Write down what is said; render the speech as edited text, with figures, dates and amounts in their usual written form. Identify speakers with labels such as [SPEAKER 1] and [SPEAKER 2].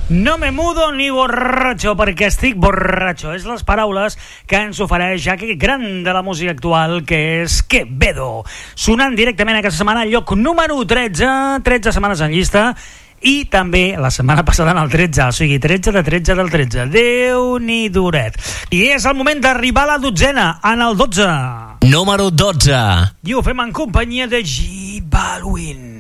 [SPEAKER 1] No me mudo ni borratxo perquè estic borratxo. És les paraules que ens ofereix aquest gran de la música actual, que és Quevedo. Sonant directament aquesta setmana al lloc número 13, 13 setmanes en llista, i també la setmana passada en el 13, o sigui, 13 de 13 del 13. Déu-n'hi-duret. I és el moment d'arribar a la dotzena, en el 12.
[SPEAKER 2] Número 12.
[SPEAKER 1] I ho fem en companyia de J Balvin.